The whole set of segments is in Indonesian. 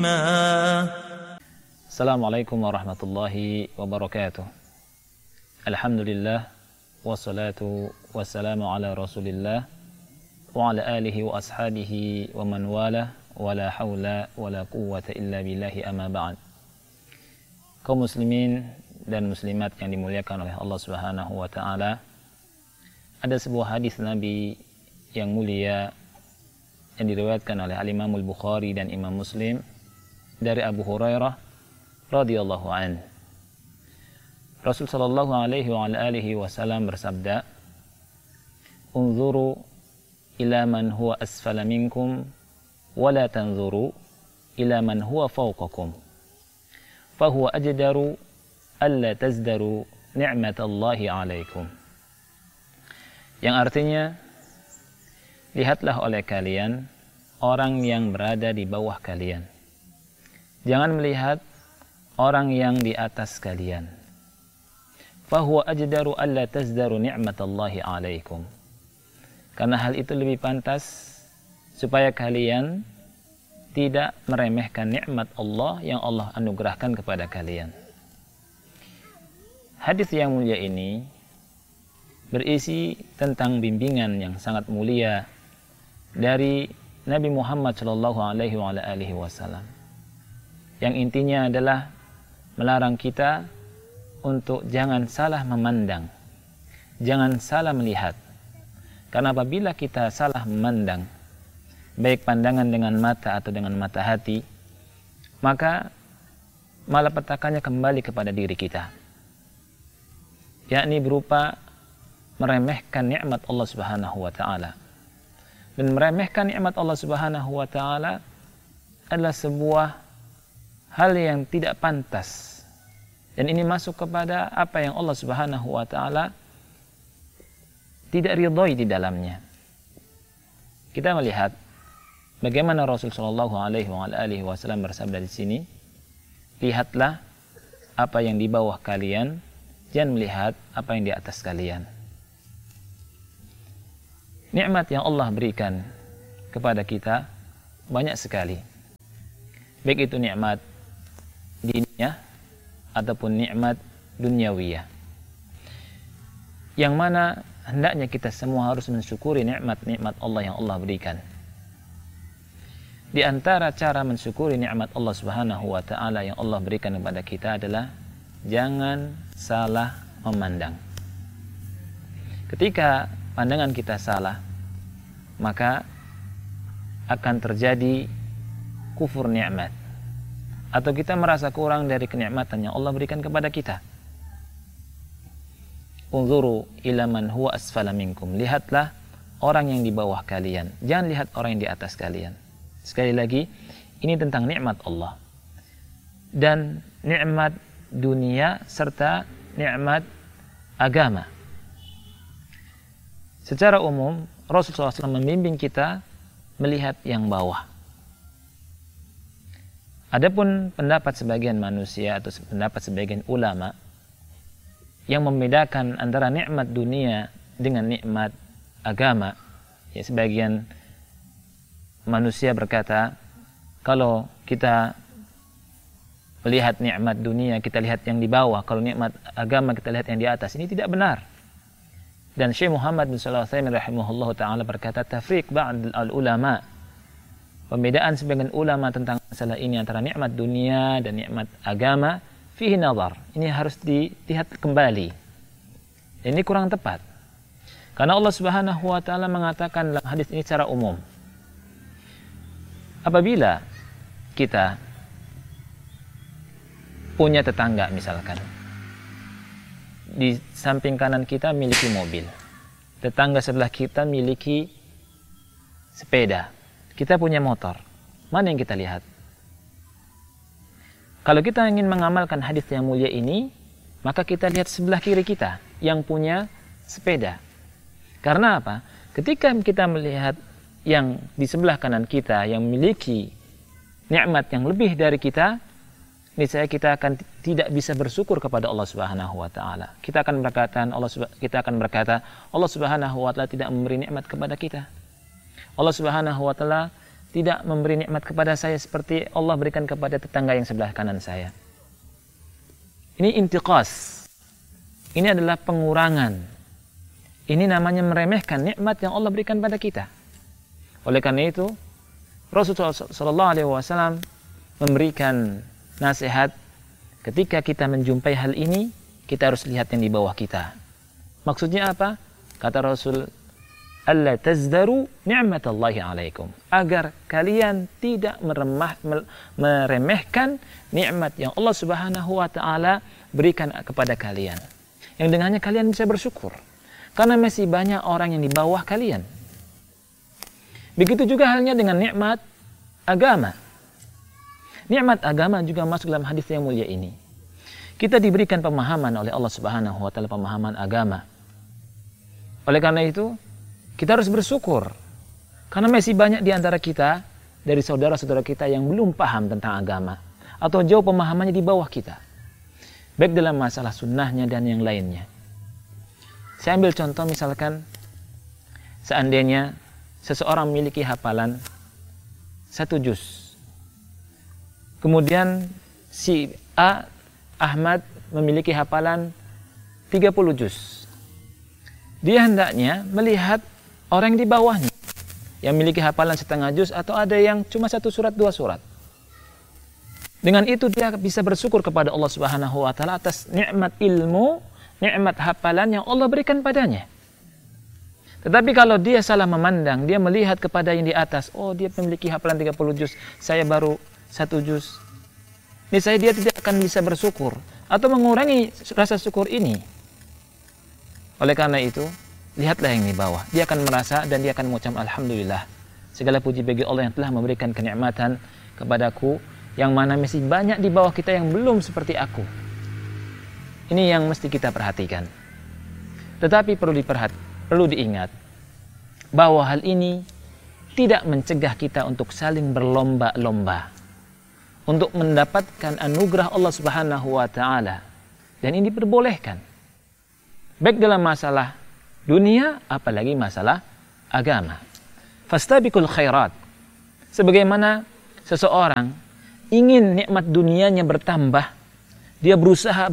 Assalamualaikum warahmatullahi wabarakatuh. Alhamdulillah, wassalatu wassalamu ala rasulillah wa ala alihi wa ashabihi wa man wala, wa la hawla wa la quwwata illa billahi, amma ba'd. Kaum muslimin dan muslimat yang dimuliakan oleh Allah Subhanahu wa ta'ala, ada sebuah hadis Nabi yang mulia yang diriwayatkan oleh Al-Imam Al-Bukhari dan Imam Muslim dari Abu Hurairah radhiyallahu an. Rasul sallallahu alaihi wa alihi wasallam bersabda, "Unzuru ila man huwa asfala minkum wa la tanzuru ila man huwa fawqakum. Fa huwa ajdaru alla tazdaru ni'matallahi 'alaikum." Yang artinya, lihatlah oleh kalian orang yang berada di bawah kalian. Jangan melihat orang yang di atas kalian. Fahuwa ajdaru alla tazdaru ni'matallahi 'alaikum. Karena hal itu lebih pantas supaya kalian tidak meremehkan nikmat Allah yang Allah anugerahkan kepada kalian. Hadis yang mulia ini berisi tentang bimbingan yang sangat mulia dari Nabi Muhammad sallallahu alaihi wasallam, yang intinya adalah melarang kita untuk jangan salah memandang, jangan salah melihat. Karena apabila kita salah memandang, baik pandangan dengan mata atau dengan mata hati, maka malapetakannya kembali kepada diri kita, yakni berupa meremehkan nikmat Allah Subhanahu wa ta'ala. Dan meremehkan nikmat Allah Subhanahu wa ta'ala adalah sebuah hal yang tidak pantas, dan ini masuk kepada apa yang Allah Subhanahu wa ta'ala tidak ridhoi di dalamnya. Kita melihat bagaimana Rasul sallallahu alaihi wasallam bersabda di sini, lihatlah apa yang di bawah kalian, jangan melihat apa yang di atas kalian. Nikmat yang Allah berikan kepada kita banyak sekali, baik itu nikmat diniyah ataupun nikmat duniawiyah, yang mana hendaknya kita semua harus mensyukuri nikmat-nikmat Allah yang Allah berikan. Di antara cara mensyukuri nikmat Allah Subhanahu wa ta'ala yang Allah berikan kepada kita adalah jangan salah memandang. Ketika pandangan kita salah, maka akan terjadi kufur nikmat, atau kita merasa kurang dari kenikmatan yang Allah berikan kepada kita. Unzuru ila man huwa asfala minkum. Lihatlah orang yang di bawah kalian, jangan lihat orang yang di atas kalian. Sekali lagi, ini tentang nikmat Allah dan nikmat dunia serta nikmat agama. Secara umum, Rasulullah SAW membimbing kita melihat yang bawah. Adapun pendapat sebagian manusia atau pendapat sebagian ulama yang membedakan antara nikmat dunia dengan nikmat agama, ya, sebagian manusia berkata, kalau kita melihat nikmat dunia, kita lihat yang di bawah, kalau nikmat agama kita lihat yang di atas. Ini tidak benar. Dan Syekh Muhammad bin Shalih Al-Utsaimin rahimahullah ta'ala berkata, tafriq ba'd al-ulama, pembedaan sebagian ulama tentang masalah ini antara nikmat dunia dan nikmat agama, fihi nazar, ini harus dilihat kembali. Ini kurang tepat, karena Allah Subhanahu wa ta'ala mengatakan dalam hadis ini secara umum, apabila kita punya tetangga, misalkan di samping kanan kita miliki mobil, tetangga sebelah kita miliki sepeda, kita punya motor, mana yang kita lihat? Kalau kita ingin mengamalkan hadis yang mulia ini, maka kita lihat sebelah kiri kita yang punya sepeda. Karena apa? Ketika kita melihat yang di sebelah kanan kita yang memiliki nikmat yang lebih dari kita, niscaya kita akan tidak bisa bersyukur kepada Allah Subhanahu wa taala. Kita akan berkata Allah Subhanahu wa taala tidak memberi nikmat kepada kita. Allah Subhanahu wa taala tidak memberi nikmat kepada saya seperti Allah berikan kepada tetangga yang sebelah kanan saya. Ini intiqas. Ini adalah pengurangan. Ini namanya meremehkan nikmat yang Allah berikan pada kita. Oleh karena itu, Rasulullah SAW memberikan nasihat, ketika kita menjumpai hal ini, kita harus lihat yang di bawah kita. Maksudnya apa? Kata Rasul, alla tazdaru ni'matallahi alaikum, agar kalian tidak meremehkan nikmat yang Allah Subhanahu wa taala berikan kepada kalian, yang dengannya kalian bisa bersyukur, karena masih banyak orang yang di bawah kalian. Begitu juga halnya dengan nikmat agama. Nikmat agama juga masuk dalam hadis yang mulia ini. Kita diberikan pemahaman oleh Allah Subhanahu wa taala, pemahaman agama. Oleh karena itu, kita harus bersyukur, karena masih banyak di antara kita, dari saudara-saudara kita yang belum paham tentang agama, atau jauh pemahamannya di bawah kita, baik dalam masalah sunnahnya dan yang lainnya. Saya ambil contoh, misalkan seandainya seseorang memiliki hafalan 1 juz, kemudian si A, Ahmad, memiliki hafalan 30 juz. Dia hendaknya melihat orang di bawahnya yang memiliki hafalan setengah juz, atau ada yang cuma 1 surat 2 surat. Dengan itu dia bisa bersyukur kepada Allah Subhanahu wa taala atas nikmat ilmu, nikmat hafalan yang Allah berikan padanya. Tetapi kalau dia salah memandang, dia melihat kepada yang di atas, oh dia memiliki hafalan 30 juz, saya baru 1 juz. Niscaya dia tidak akan bisa bersyukur atau mengurangi rasa syukur ini. Oleh karena itu, lihatlah yang di bawah. Dia akan merasa dan dia akan mengucap alhamdulillah. Segala puji bagi Allah yang telah memberikan kenikmatan kepadaku, yang mana masih banyak di bawah kita yang belum seperti aku. Ini yang mesti kita perhatikan. Tetapi perlu diingat bahwa hal ini tidak mencegah kita untuk saling berlomba-lomba untuk mendapatkan anugerah Allah Subhanahu wa taala. Dan ini diperbolehkan, baik dalam masalah dunia, apalagi masalah agama. Fastabiqul khairat. Sebagaimana seseorang ingin nikmat dunianya bertambah, dia berusaha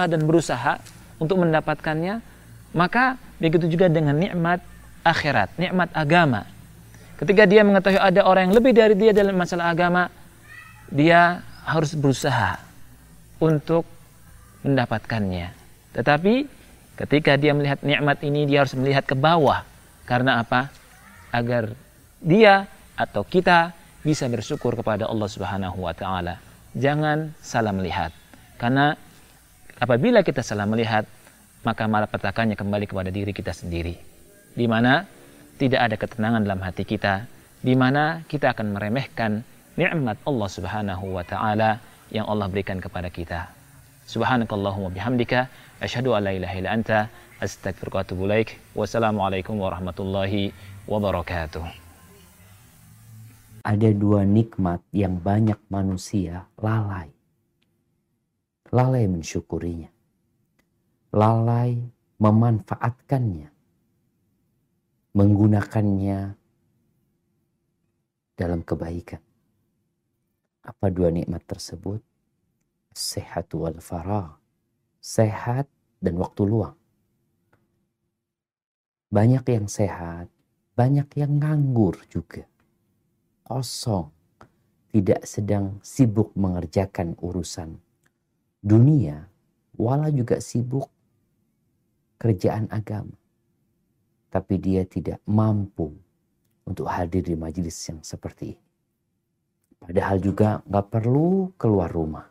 untuk mendapatkannya, maka begitu juga dengan nikmat akhirat, nikmat agama. Ketika dia mengetahui ada orang yang lebih dari dia dalam masalah agama, dia harus berusaha untuk mendapatkannya. Tetapi ketika dia melihat nikmat ini, dia harus melihat ke bawah. Karena apa? Agar dia atau kita bisa bersyukur kepada Allah Subhanahu wa taala. Jangan salah melihat. Karena apabila kita salah melihat, maka malapetakannya kembali kepada diri kita sendiri, di mana tidak ada ketenangan dalam hati kita, di mana kita akan meremehkan nikmat Allah Subhanahu wa taala yang Allah berikan kepada kita. Subhanakallahumma bihamdika asyhadu an la ilaha illa anta astaghfiruka wa atubu ilaik. Wassalamualaikum warahmatullahi wabarakatuh. Ada 2 nikmat yang banyak manusia lalai mensyukurinya, lalai memanfaatkannya, menggunakannya dalam kebaikan. Apa 2 nikmat tersebut? Sehat wal faragh, sehat dan waktu luang. Banyak yang sehat, banyak yang nganggur juga, kosong, tidak sedang sibuk mengerjakan urusan dunia, walau juga sibuk kerjaan agama. Tapi dia tidak mampu untuk hadir di majelis yang seperti ini. Padahal juga nggak perlu keluar rumah,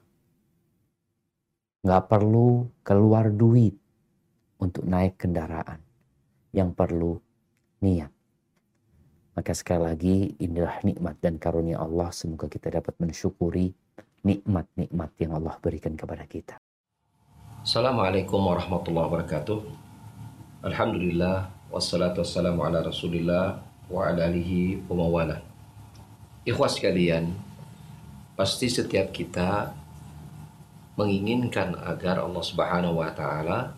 nggak perlu keluar duit untuk naik kendaraan. Yang perlu niat. Maka sekali lagi, inilah nikmat dan karunia Allah. Semoga kita dapat mensyukuri nikmat-nikmat yang Allah berikan kepada kita. Assalamualaikum warahmatullahi wabarakatuh. Alhamdulillah, wassalatu wassalamu ala rasulillah wa ala alihi wa mawala. Ikhwas sekalian, pasti setiap kita menginginkan agar Allah Subhanahu wa taala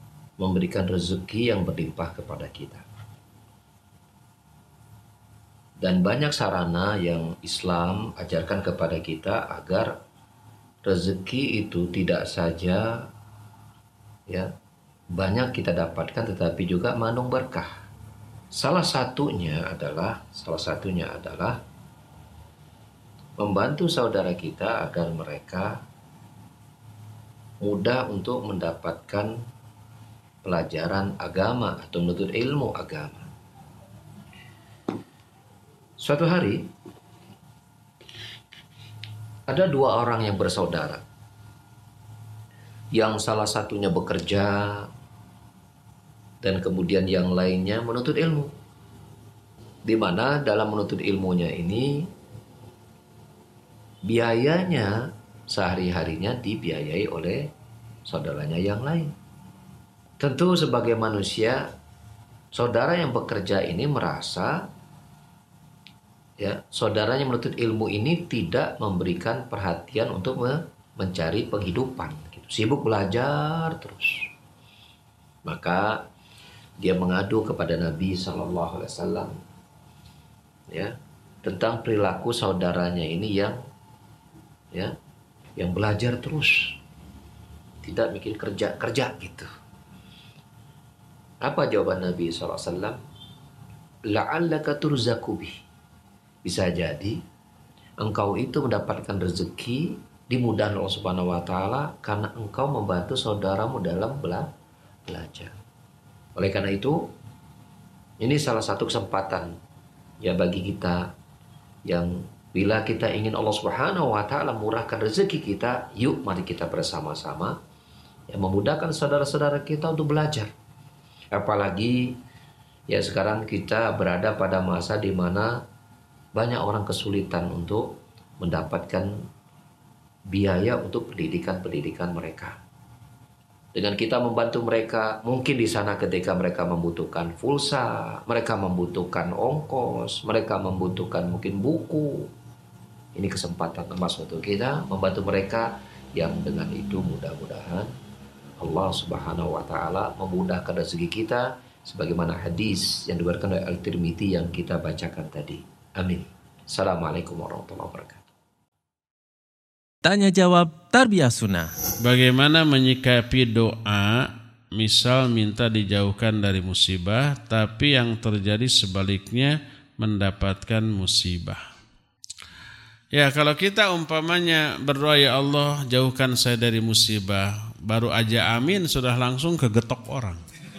memberikan rezeki yang berlimpah kepada kita. Dan banyak sarana yang Islam ajarkan kepada kita agar rezeki itu tidak saja ya banyak kita dapatkan, tetapi juga mengandung berkah. Salah satunya adalah membantu saudara kita agar mereka mudah untuk mendapatkan pelajaran agama atau menuntut ilmu agama. Suatu hari ada dua orang yang bersaudara, yang salah satunya bekerja dan kemudian yang lainnya menuntut ilmu, di mana dalam menuntut ilmunya ini biayanya sehari-harinya dibiayai oleh saudaranya yang lain. Tentu sebagai manusia, saudara yang bekerja ini merasa ya saudaranya menuntut ilmu ini tidak memberikan perhatian untuk mencari penghidupan, gitu. Sibuk belajar terus. Maka dia mengadu kepada Nabi SAW ya tentang perilaku saudaranya ini yang belajar terus, tidak mikir kerja gitu. Apa jawaban Nabi SAW? La'allaka turzaku bih. Bisa jadi engkau itu mendapatkan rezeki dimudahkan Allah Subhanahu wa taala karena engkau membantu saudaramu dalam belajar. Oleh karena itu, ini salah satu kesempatan ya bagi kita yang bila kita ingin Allah Subhanahu wa taala murahkan rezeki kita, yuk mari kita bersama-sama yang memudahkan saudara-saudara kita untuk belajar. Apalagi ya sekarang kita berada pada masa di mana banyak orang kesulitan untuk mendapatkan biaya untuk pendidikan mereka. Dengan kita membantu mereka, mungkin di sana ketika mereka membutuhkan pulsa, mereka membutuhkan ongkos, mereka membutuhkan mungkin buku. Ini kesempatan emas untuk kita membantu mereka, yang dengan itu mudah-mudahan Allah Subhanahu wa taala memudahkan rezeki kita sebagaimana hadis yang diriwayatkan oleh Al-Tirmidzi yang kita bacakan tadi. Amin. Assalamualaikum warahmatullahi wabarakatuh. Tanya jawab Tarbiyah Sunnah. Bagaimana menyikapi doa, misal minta dijauhkan dari musibah, tapi yang terjadi sebaliknya mendapatkan musibah. Ya, kalau kita umpamanya berdoa, ya Allah jauhkan saya dari musibah, baru aja amin sudah langsung kegetok orang.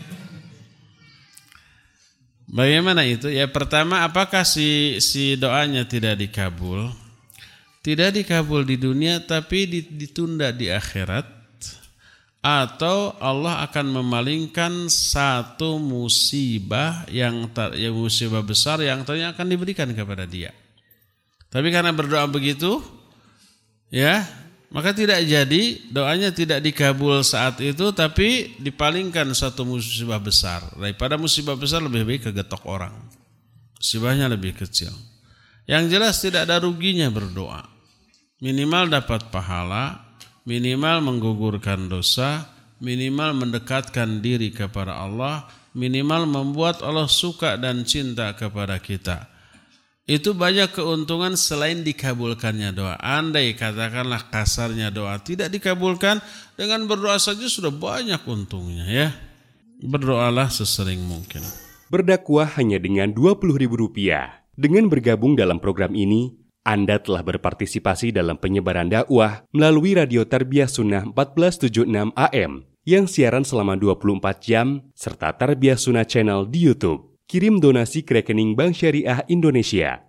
Bagaimana itu? Ya pertama, apakah si doanya tidak dikabul? Tidak dikabul di dunia tapi ditunda di akhirat, atau Allah akan memalingkan satu musibah yang musibah besar yang ternyata akan diberikan kepada dia. Tapi karena berdoa begitu, ya maka tidak jadi, doanya tidak dikabul saat itu, tapi dipalingkan satu musibah besar. Daripada musibah besar lebih baik kegetok orang, musibahnya lebih kecil. Yang jelas tidak ada ruginya berdoa. Minimal dapat pahala, minimal menggugurkan dosa, minimal mendekatkan diri kepada Allah, minimal membuat Allah suka dan cinta kepada kita. Itu banyak keuntungan selain dikabulkannya doa. Andai katakanlah kasarnya doa tidak dikabulkan, dengan berdoa saja sudah banyak untungnya ya. Berdoalah sesering mungkin. Berdakwah hanya dengan Rp20.000. Dengan bergabung dalam program ini, Anda telah berpartisipasi dalam penyebaran dakwah melalui Radio Tarbiyah Sunnah 1476 AM yang siaran selama 24 jam serta Tarbiyah Sunnah Channel di YouTube. Kirim donasi ke rekening Bank Syariah Indonesia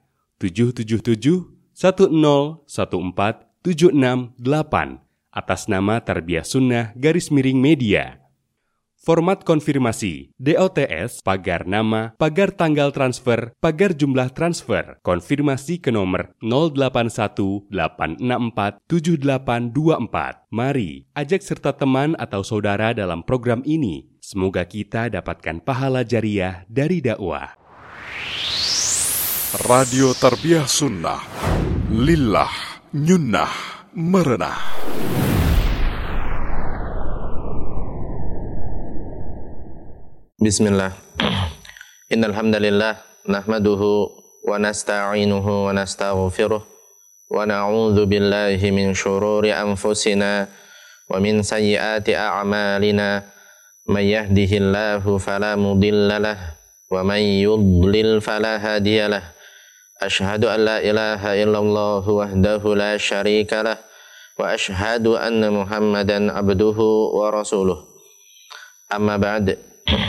777-1014-768 atas nama Tarbiyah Sunnah _media. Format konfirmasi DOTS pagar nama, pagar tanggal transfer, pagar jumlah transfer. Konfirmasi ke nomor 0818647824. Mari ajak serta teman atau saudara dalam program ini. Semoga kita dapatkan pahala jariah dari dakwah. Radio Tarbiyah Sunnah, lillah, nyunnah, merenah. Bismillah. Innal hamdalillah nahmaduhu ونستعينه ونستغفره ونعوذ بالله من شرور أنفسنا ومن سيئات أعمالنا من يهده الله فلا مضل له ومن يضلل فلا هادي له أشهد أن لا إله إلا الله وحده لا شريك له وأشهد أن محمدا عبده ورسوله أما بعد.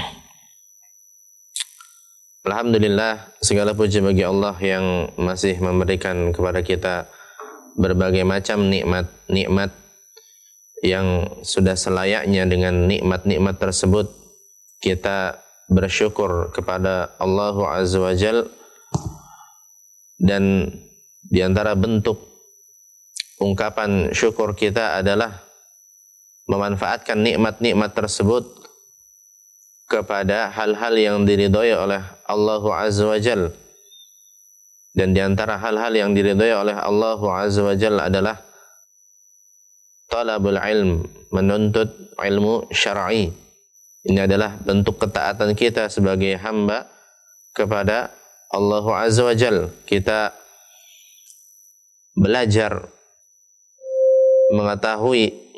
Alhamdulillah, segala puji bagi Allah yang masih memberikan kepada kita berbagai macam nikmat yang sudah selayaknya dengan nikmat-nikmat tersebut kita bersyukur kepada Allah Azza wa Jalla. Dan di antara bentuk ungkapan syukur kita adalah memanfaatkan nikmat-nikmat tersebut kepada hal-hal yang diridhoi oleh Allah Azza wa Jalla. Dan di antara hal-hal yang diridhoi oleh Allah Azza wa Jalla adalah talabul ilm, menuntut ilmu syar'i. Ini adalah bentuk ketaatan kita sebagai hamba kepada Allah Azza wa Jalla. Kita belajar mengetahui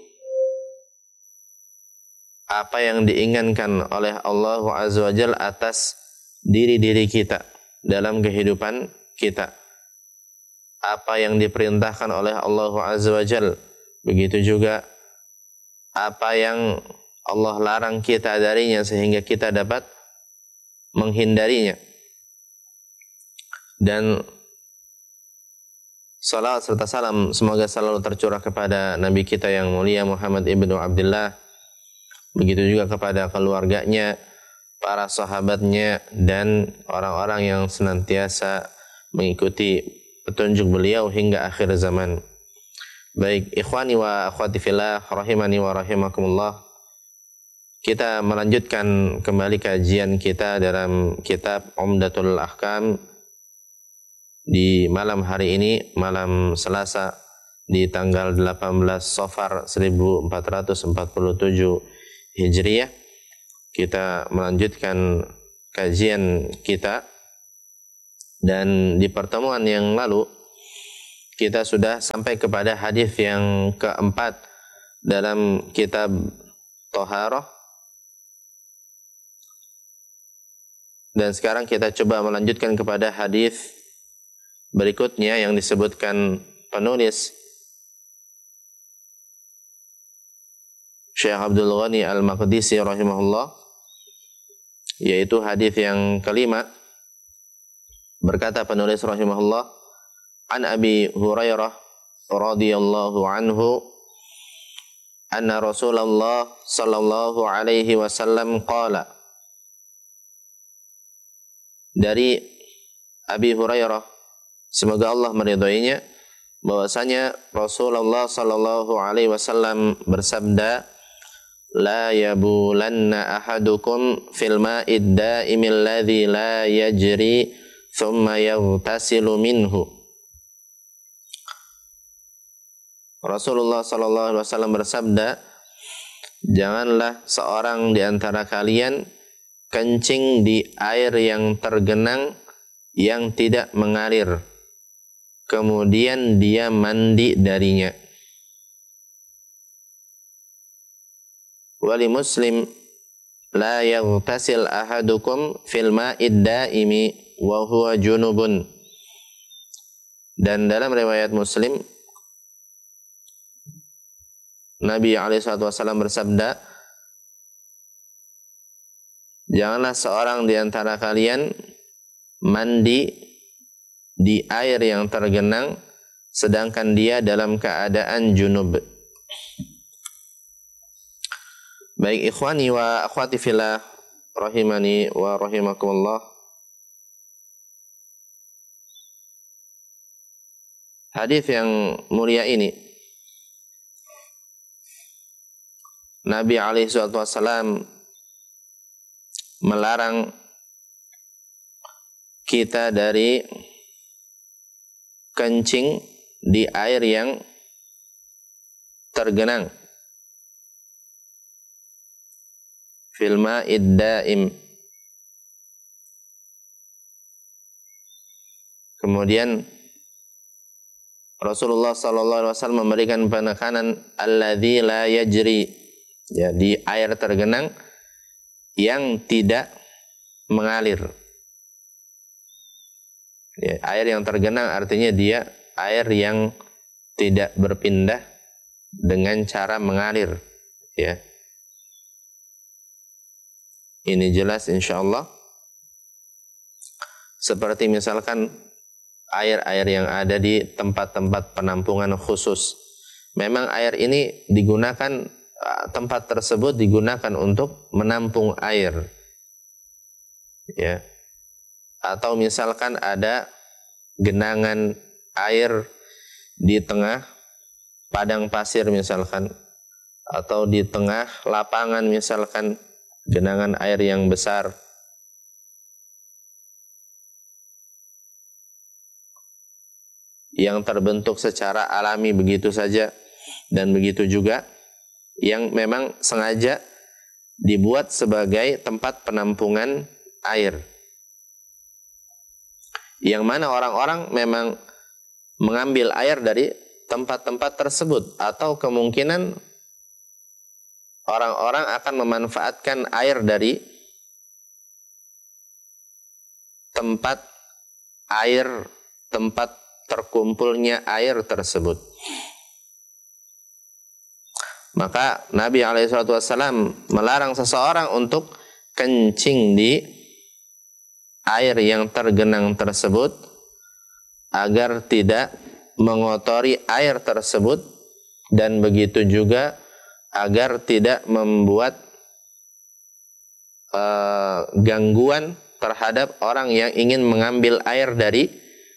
apa yang diinginkan oleh Allah Azza wa Jalla atas diri-diri kita dalam kehidupan kita. Apa yang diperintahkan oleh Allah Azza wa Jalla. Begitu juga apa yang Allah larang kita darinya sehingga kita dapat menghindarinya. Dan salawat serta salam semoga selalu tercurah kepada Nabi kita yang mulia Muhammad ibnu Abdullah. Begitu juga kepada keluarganya, para sahabatnya, dan orang-orang yang senantiasa mengikuti petunjuk beliau hingga akhir zaman. Baik, ikhwani wa akhwati fillah, rahimani wa rahimakumullah. Kita melanjutkan kembali kajian kita dalam kitab Umdatul Ahkam di malam hari ini, malam Selasa, di tanggal 18 Safar 1447 Hijriyah. Kita melanjutkan kajian kita, dan di pertemuan yang lalu kita sudah sampai kepada hadis yang keempat dalam kitab Thaharah, dan sekarang kita coba melanjutkan kepada hadis berikutnya yang disebutkan penulis Syekh Abdul Ghani Al-Maqdisi rahimahullah, yaitu hadis yang kelima. Berkata penulis rahimahullah, an Abi Hurairah radhiyallahu anhu anna Rasulullah sallallahu alaihi wasallam qala. Dari Abi Hurairah, semoga Allah meridhoinya, bahwasanya Rasulullah sallallahu alaihi wasallam bersabda, la yabulanna ahadukum fil ma'id da'imil ladzi la yajri thumma yaghtasilu minhu. Rasulullah sallallahu alaihi wasallam bersabda, janganlah seorang di antara kalian kencing di air yang tergenang yang tidak mengalir, kemudian dia mandi darinya. Wali Muslim, la yaghtasil ahadukum fil ma'id da'imi wa huwa junubun. Dan dalam riwayat Muslim, Nabi SAW bersabda, janganlah seorang di antara kalian mandi di air yang tergenang sedangkan dia dalam keadaan junub. Baik ikhwani wa akhwati fillah, rahimani wa rahimakumullah. Hadis yang mulia ini, Nabi SAW melarang kita dari kencing di air yang tergenang. Fil ma'id da'im. Kemudian Rasulullah SAW memberikan penekanan alladzi la yajri, jadi air tergenang yang tidak mengalir. Ya, air yang tergenang artinya dia air yang tidak berpindah dengan cara mengalir. Ya, ini jelas insyaallah. Seperti misalkan air-air yang ada di tempat-tempat penampungan khusus. Memang air ini digunakan, tempat tersebut digunakan untuk menampung air. Ya. Atau misalkan ada genangan air di tengah padang pasir misalkan, atau di tengah lapangan misalkan, genangan air yang besar. Yang terbentuk secara alami begitu saja, dan begitu juga yang memang sengaja dibuat sebagai tempat penampungan air, yang mana orang-orang memang mengambil air dari tempat-tempat tersebut, atau kemungkinan orang-orang akan memanfaatkan air dari tempat terkumpulnya air tersebut. Maka Nabi SAW melarang seseorang untuk kencing di air yang tergenang tersebut agar tidak mengotori air tersebut, dan begitu juga agar tidak membuat gangguan terhadap orang yang ingin mengambil air dari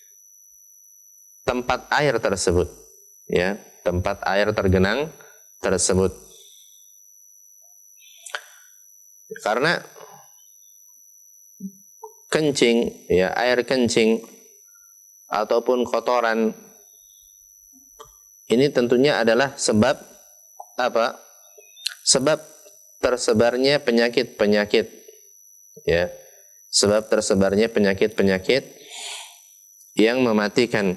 tempat air tersebut, ya, tempat air tergenang tersebut. Karena kencing, ya, air kencing ataupun kotoran ini tentunya adalah sebab apa? Sebab tersebarnya penyakit-penyakit, ya. Sebab tersebarnya penyakit-penyakit yang mematikan.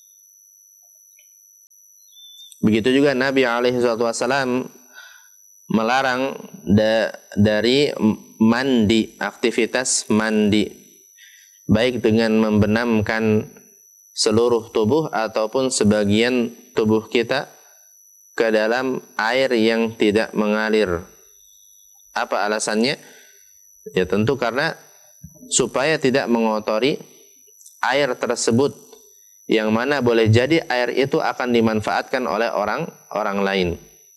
Begitu juga Nabi SAW melarang dari mandi, aktivitas mandi, baik dengan membenamkan seluruh tubuh ataupun sebagian tubuh kita ke dalam air yang tidak mengalir. Apa alasannya? Ya tentu karena supaya tidak mengotori air tersebut, yang mana boleh jadi air itu akan dimanfaatkan oleh orang lain.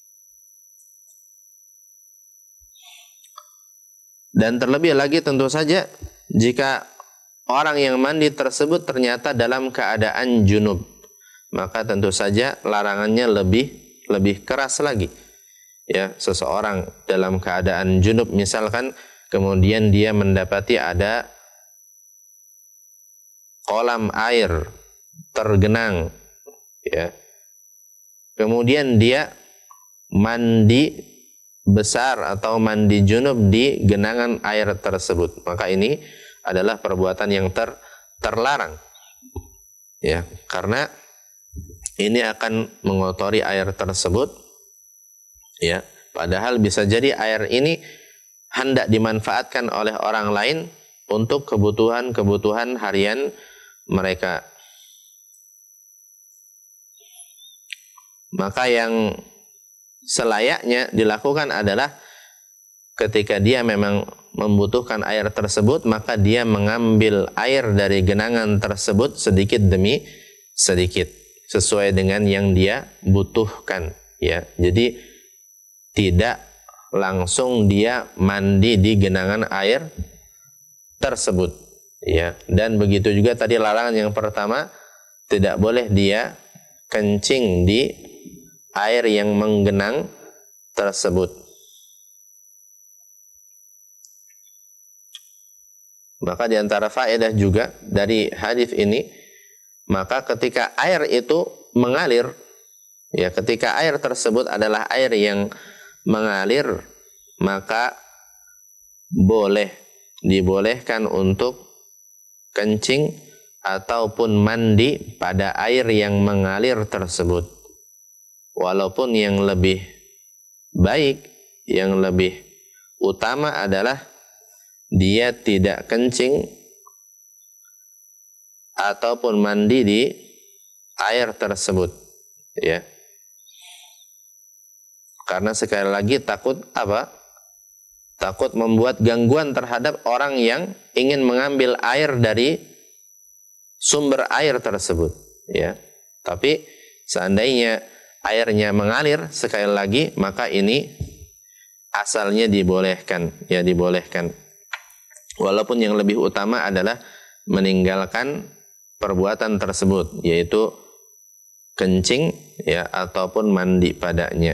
Dan terlebih lagi tentu saja jika orang yang mandi tersebut ternyata dalam keadaan junub, maka tentu saja larangannya lebih keras lagi. Ya, seseorang dalam keadaan junub misalkan, kemudian dia mendapati ada kolam air tergenang, ya. Kemudian dia mandi besar atau mandi junub di genangan air tersebut, maka ini adalah perbuatan yang terlarang, ya, karena ini akan mengotori air tersebut, ya. Padahal bisa jadi air ini hendak dimanfaatkan oleh orang lain untuk kebutuhan harian mereka. Maka yang selayaknya dilakukan adalah ketika dia memang membutuhkan air tersebut, maka dia mengambil air dari genangan tersebut sedikit demi sedikit sesuai dengan yang dia butuhkan, ya. Jadi tidak langsung dia mandi di genangan air tersebut, ya. Dan begitu juga tadi larangan yang pertama, tidak boleh dia kencing di air yang menggenang tersebut. Maka di antara faedah juga dari hadis ini, maka ketika air itu mengalir, ya, ketika air tersebut adalah air yang mengalir, maka dibolehkan untuk kencing ataupun mandi pada air yang mengalir tersebut. Walaupun yang lebih baik, yang lebih utama adalah dia tidak kencing ataupun mandi di air tersebut, ya. Karena sekali lagi takut apa? Takut membuat gangguan terhadap orang yang ingin mengambil air dari sumber air tersebut, ya. Tapi seandainya airnya mengalir, sekali lagi, maka ini asalnya dibolehkan, ya, dibolehkan. Walaupun yang lebih utama adalah meninggalkan perbuatan tersebut, yaitu kencing, ya, ataupun mandi padanya.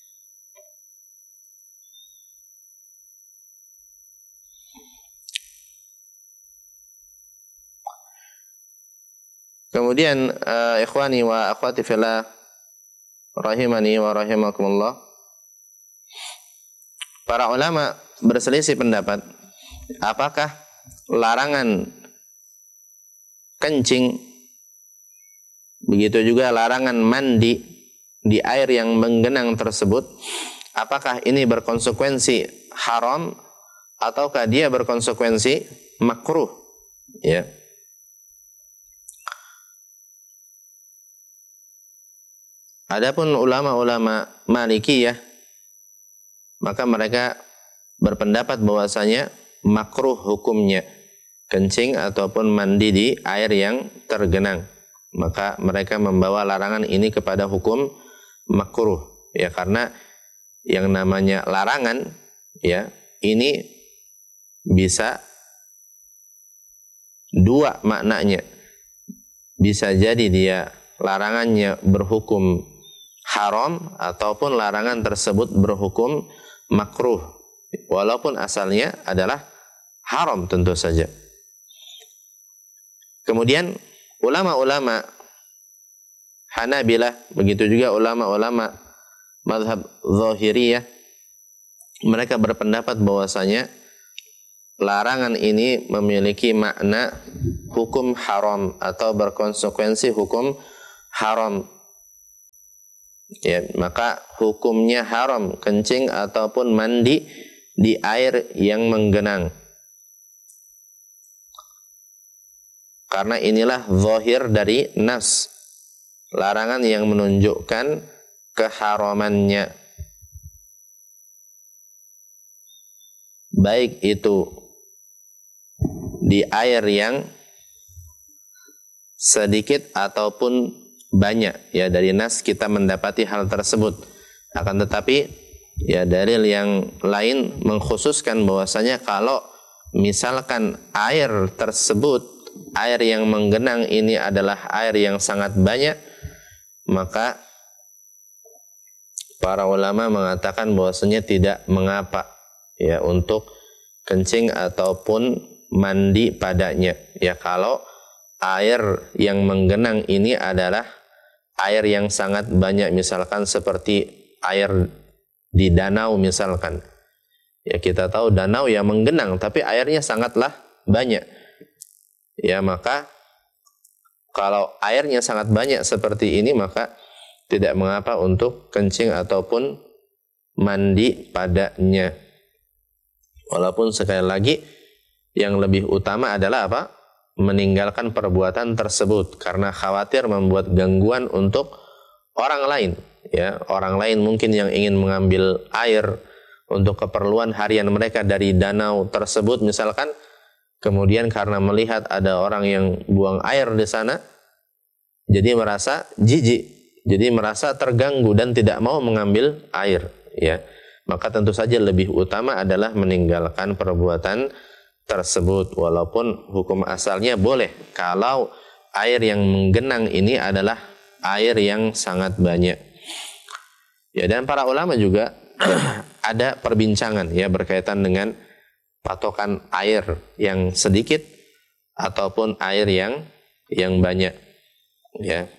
Kemudian ikhwani wa akhwati fillah rahimani wa rahimakumullah, para ulama berselisih pendapat apakah larangan kencing, begitu juga larangan mandi di air yang menggenang tersebut, apakah ini berkonsekuensi haram ataukah dia berkonsekuensi makruh, ya. Adapun ulama-ulama Malikiyah, maka mereka berpendapat bahwasanya makruh hukumnya kencing ataupun mandi di air yang tergenang. Maka mereka membawa larangan ini kepada hukum makruh, ya, karena yang namanya larangan, ya, ini bisa dua maknanya. Bisa jadi dia larangannya berhukum haram ataupun larangan tersebut berhukum makruh, walaupun asalnya adalah haram tentu saja. Kemudian ulama-ulama Hanabilah, begitu juga ulama-ulama mazhab Zahiriyah, mereka berpendapat bahwasanya larangan ini memiliki makna hukum haram atau berkonsekuensi hukum haram. Ya, maka hukumnya haram kencing ataupun mandi di air yang menggenang. Karena inilah zahir dari nas, larangan yang menunjukkan keharamannya. Baik itu di air yang sedikit ataupun banyak, ya, dari nas kita mendapati hal tersebut. Akan tetapi, ya, dalil yang lain mengkhususkan bahwasanya kalau misalkan air tersebut, air yang menggenang ini adalah air yang sangat banyak, maka para ulama mengatakan bahwasanya tidak mengapa, ya, untuk kencing ataupun mandi padanya, ya, kalau air yang menggenang ini adalah air yang sangat banyak, misalkan seperti air di danau misalkan. Ya, kita tahu danau yang menggenang tapi airnya sangatlah banyak. Ya, maka kalau airnya sangat banyak seperti ini, maka tidak mengapa untuk kencing ataupun mandi padanya. Walaupun sekali lagi yang lebih utama adalah apa? Meninggalkan perbuatan tersebut karena khawatir membuat gangguan untuk orang lain, ya, orang lain mungkin yang ingin mengambil air untuk keperluan harian mereka dari danau tersebut misalkan, kemudian karena melihat ada orang yang buang air di sana, jadi merasa jijik, jadi merasa terganggu dan tidak mau mengambil air, ya, maka tentu saja lebih utama adalah meninggalkan perbuatan tersebut, walaupun hukum asalnya boleh kalau air yang menggenang ini adalah air yang sangat banyak. Ya, dan para ulama juga ada perbincangan, ya, berkaitan dengan patokan air yang sedikit ataupun air yang banyak, ya.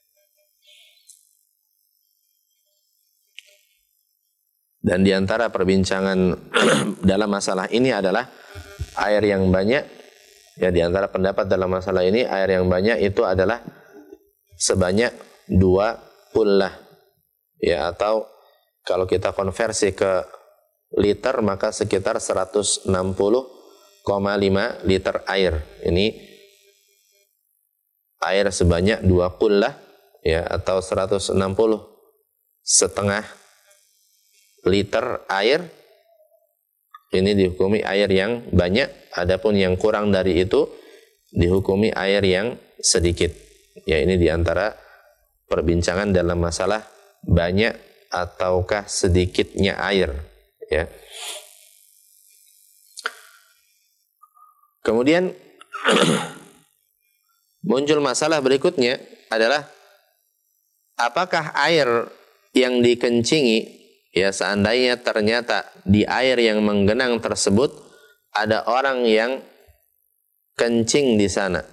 Dan di antara perbincangan dalam masalah ini adalah air yang banyak, Ya, di antara pendapat dalam masalah ini, air yang banyak itu adalah sebanyak 2 qullah. Ya, atau kalau kita konversi ke liter maka sekitar 160,5 liter air. Ini air sebanyak 2 qullah, ya, atau 160,5 liter air. Ini dihukumi air yang banyak, adapun yang kurang dari itu dihukumi air yang sedikit. Ya, ini diantara perbincangan dalam masalah banyak ataukah sedikitnya air. Ya. Kemudian muncul masalah berikutnya adalah apakah air yang dikencingi, ya, seandainya ternyata di air yang menggenang tersebut ada orang yang kencing di sana.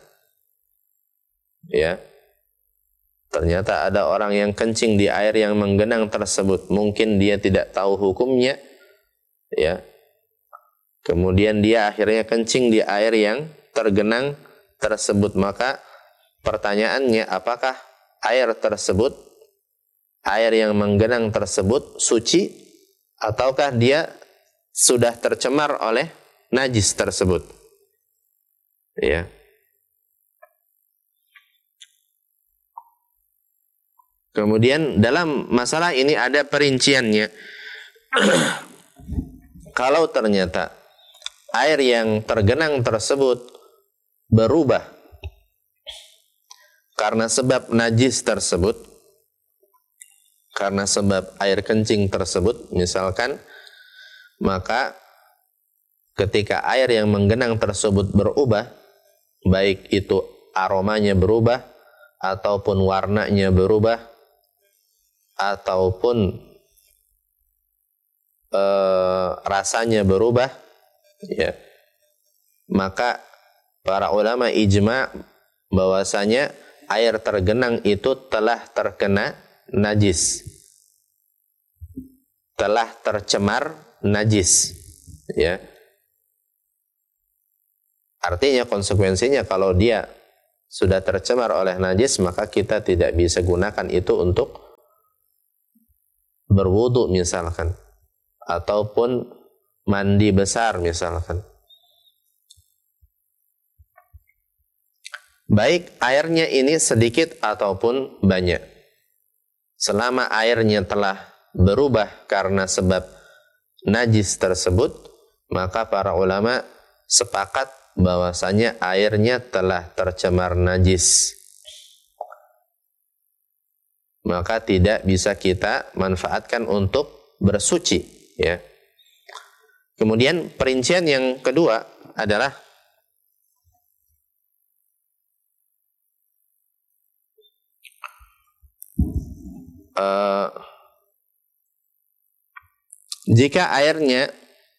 Ya. Ternyata ada orang yang kencing di air yang menggenang tersebut. Mungkin dia tidak tahu hukumnya, ya. Kemudian dia akhirnya kencing di air yang tergenang tersebut. Maka pertanyaannya, apakah air tersebut, air yang menggenang tersebut suci, ataukah dia sudah tercemar oleh najis tersebut? Ya. Kemudian dalam masalah ini ada perinciannya. Kalau ternyata air yang tergenang tersebut berubah karena sebab najis tersebut, karena sebab air kencing tersebut misalkan, maka ketika air yang menggenang tersebut berubah, baik itu aromanya berubah ataupun warnanya berubah ataupun rasanya berubah, ya, maka para ulama ijma bahwasanya air tergenang itu telah terkena najis, telah tercemar najis, ya. Artinya konsekuensinya kalau dia sudah tercemar oleh najis, maka kita tidak bisa gunakan itu untuk berwudu misalkan, ataupun mandi besar misalkan. Baik airnya ini sedikit ataupun banyak, selama airnya telah berubah karena sebab najis tersebut, maka para ulama sepakat bahwasanya airnya telah tercemar najis, maka tidak bisa kita manfaatkan untuk bersuci, ya. Kemudian perincian yang kedua adalah jika airnya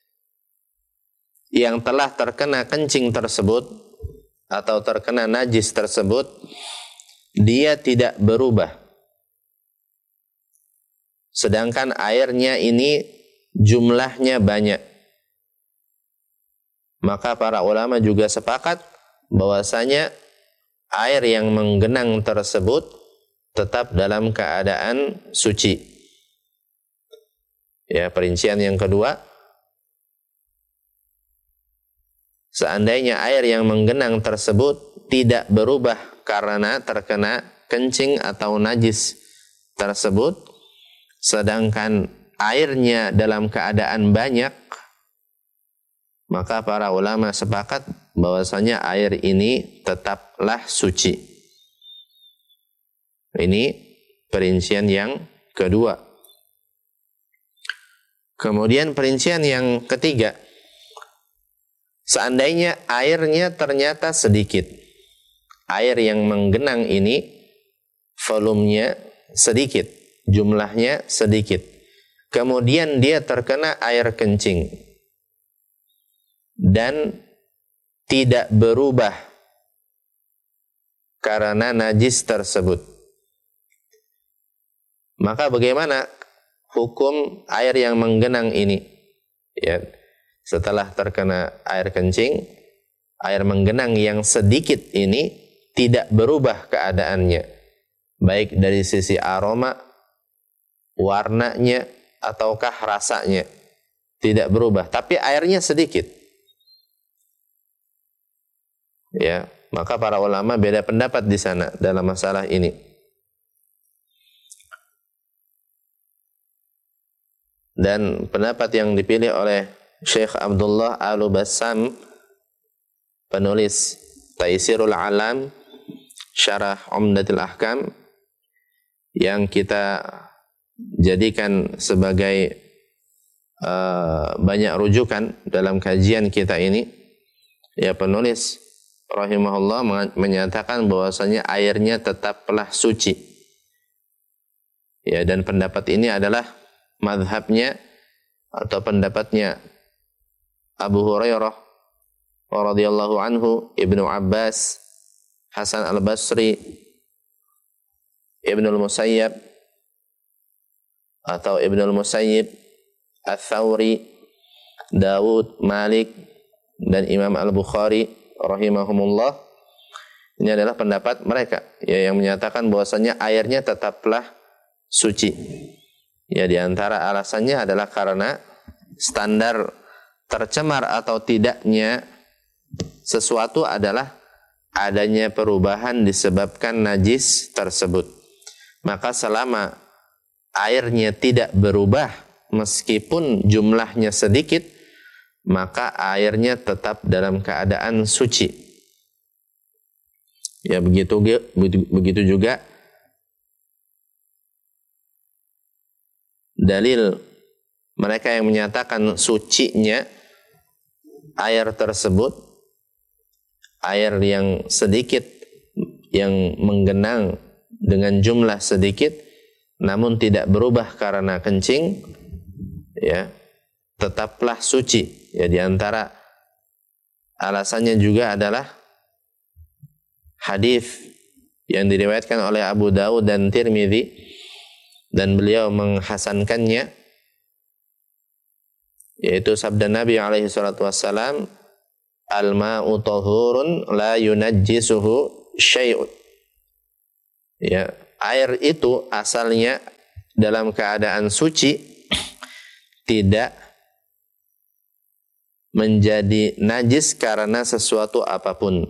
yang telah terkena kencing tersebut atau terkena najis tersebut dia tidak berubah, sedangkan airnya ini jumlahnya banyak, maka para ulama juga sepakat bahwasanya air yang menggenang tersebut tetap dalam keadaan suci. Ya, perincian yang kedua, seandainya air yang menggenang tersebut tidak berubah karena terkena kencing atau najis tersebut, sedangkan airnya dalam keadaan banyak, maka para ulama sepakat bahwasanya air ini tetaplah suci. Ini perincian yang kedua. Kemudian perincian yang ketiga, seandainya airnya ternyata sedikit, air yang menggenang ini volumenya sedikit, jumlahnya sedikit, kemudian dia terkena air kencing dan tidak berubah karena najis tersebut, maka bagaimana hukum air yang menggenang ini? Ya, setelah terkena air kencing, air menggenang yang sedikit ini tidak berubah keadaannya, baik dari sisi aroma, warnanya, ataukah rasanya, tidak berubah, tapi airnya sedikit. Ya, maka para ulama beda pendapat di sana dalam masalah ini. Dan pendapat yang dipilih oleh Syekh Abdullah Al-Bassam, penulis Taisirul Alam Syarah Umdatul Ahkam, yang kita jadikan sebagai banyak rujukan dalam kajian kita ini, ya, penulis rahimahullah menyatakan bahwasanya airnya tetaplah suci. Ya, dan pendapat ini adalah mazhabnya atau pendapatnya Abu Hurairah radhiyallahu anhu, Ibnu Abbas, Hasan Al-Basri, Ibnu Al-Musayyib atau Ibnu Al-Musayyib, Ats-Tsauri, Dawud, Malik, dan Imam Al-Bukhari rahimahumullah. Ini adalah pendapat mereka, ya, yang menyatakan bahwasanya airnya tetaplah suci. Ya, di antara alasannya adalah karena standar tercemar atau tidaknya sesuatu adalah adanya perubahan disebabkan najis tersebut. Maka selama airnya tidak berubah meskipun jumlahnya sedikit, maka airnya tetap dalam keadaan suci. Ya, begitu juga dalil mereka yang menyatakan sucinya air tersebut, air yang sedikit, yang menggenang dengan jumlah sedikit namun tidak berubah karena kencing, ya, tetaplah suci. Ya, di antara alasannya juga adalah hadis yang diriwayatkan oleh Abu Dawud dan Tirmidzi, dan beliau menghasankannya, yaitu sabda Nabi alaihi salatu wassalam, al-ma'u tahurun la yunajjisuhu syai'un. Ya, air itu asalnya dalam keadaan suci, tidak menjadi najis karena sesuatu apapun.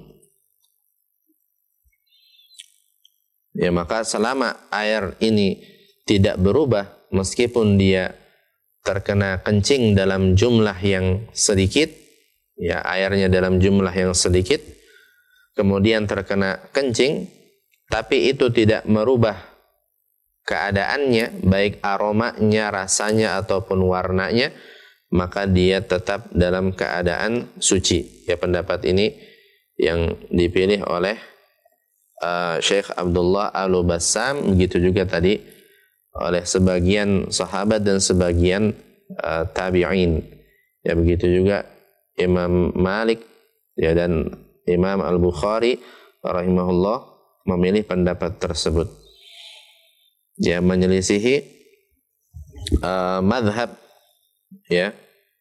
Ya, maka selama air ini tidak berubah meskipun dia terkena kencing dalam jumlah yang sedikit, ya, airnya dalam jumlah yang sedikit, kemudian terkena kencing, tapi itu tidak merubah keadaannya, baik aromanya, rasanya, ataupun warnanya, maka dia tetap dalam keadaan suci. Ya, pendapat ini yang dipilih oleh Syekh Abdullah Al-Bassam, begitu juga tadi oleh sebagian sahabat dan sebagian tabi'in. Ya, begitu juga Imam Malik, ya, dan Imam Al-Bukhari rahimahullah memilih pendapat tersebut. Ya, menyelisihi madhab, ya,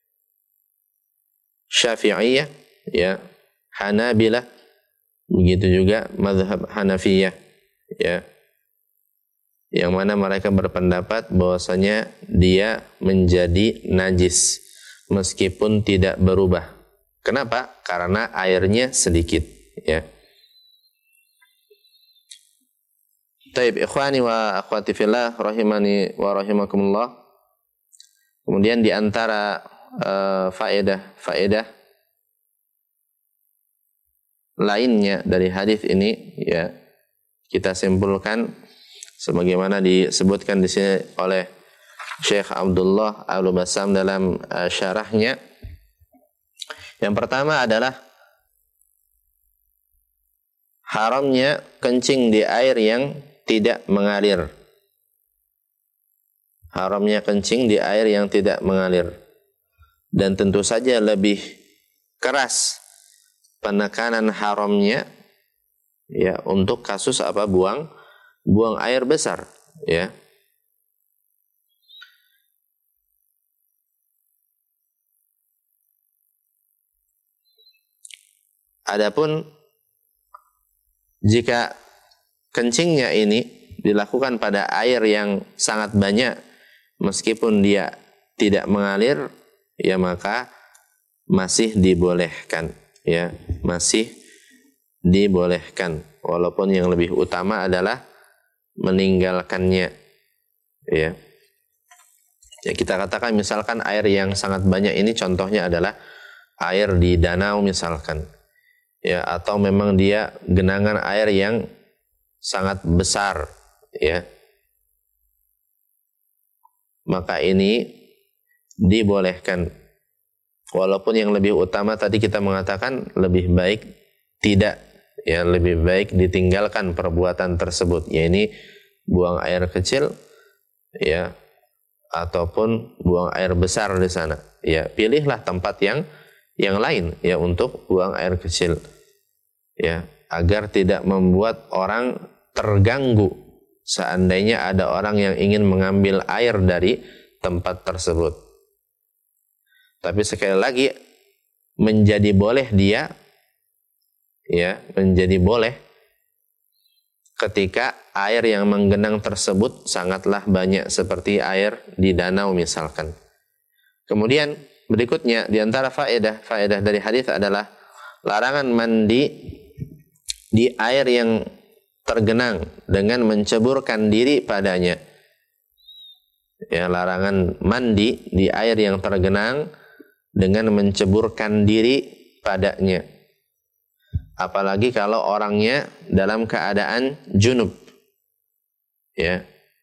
Syafi'iyah, ya, Hanabilah, begitu juga madhab Hanafiyah, ya, yang mana mereka berpendapat bahwasanya dia menjadi najis meskipun tidak berubah. Kenapa? Karena airnya sedikit, ya. Taib, ikhwani wa akhwati fillah rahimani wa rahimakumullah. Kemudian di antara faedah lainnya dari hadis ini, ya, kita simpulkan sebagaimana disebutkan di sini oleh Syekh Abdullah Al-Bassam dalam syarahnya. Yang pertama adalah haramnya kencing di air yang tidak mengalir. Haramnya kencing di air yang tidak mengalir. Dan tentu saja lebih keras penekanan haramnya, ya, untuk kasus apa? Buang air besar, ya. Adapun jika kencingnya ini dilakukan pada air yang sangat banyak, meskipun dia tidak mengalir, ya maka masih dibolehkan, ya, masih dibolehkan. Walaupun yang lebih utama adalah meninggalkannya, ya. Ya, kita katakan misalkan air yang sangat banyak ini contohnya adalah air di danau misalkan, ya, atau memang dia genangan air yang sangat besar, ya, maka ini dibolehkan. Walaupun yang lebih utama tadi kita mengatakan lebih baik tidak, ya, lebih baik ditinggalkan perbuatan tersebut, ya, ini buang air kecil, ya, ataupun buang air besar di sana, ya, pilihlah tempat yang lain, ya, untuk buang air kecil, ya, agar tidak membuat orang terganggu seandainya ada orang yang ingin mengambil air dari tempat tersebut. Tapi sekali lagi menjadi boleh dia, ya, menjadi boleh ketika air yang menggenang tersebut sangatlah banyak seperti air di danau misalkan. Kemudian berikutnya di antara faedah dari hadis adalah larangan mandi di air yang tergenang dengan menceburkan diri padanya. Ya, larangan mandi di air yang tergenang dengan menceburkan diri padanya. Apalagi kalau orangnya dalam keadaan junub, ya.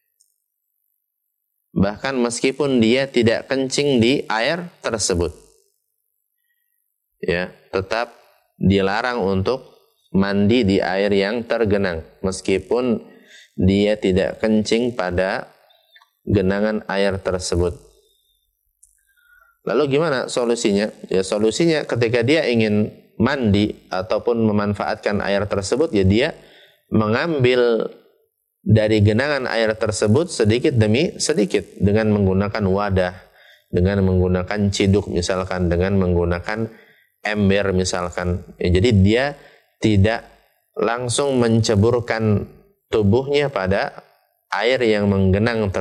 Bahkan meskipun dia tidak kencing di air tersebut, ya, tetap dilarang untuk mandi di air yang tergenang meskipun dia tidak kencing pada genangan air tersebut. Lalu gimana solusinya? Ya, solusinya ketika dia ingin mandi ataupun memanfaatkan air tersebut, ya dia mengambil dari genangan air tersebut sedikit demi sedikit dengan menggunakan wadah, dengan menggunakan ciduk misalkan, dengan menggunakan ember misalkan. Ya, jadi dia tidak langsung menceburkan tubuhnya pada air yang menggenang